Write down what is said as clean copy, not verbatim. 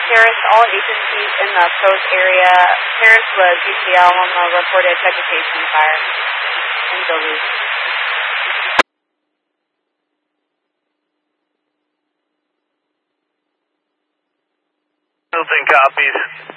Paris, all agencies in the coast area. Paris was UCL on the reported vegetation fire in Duluth. Hilton copies.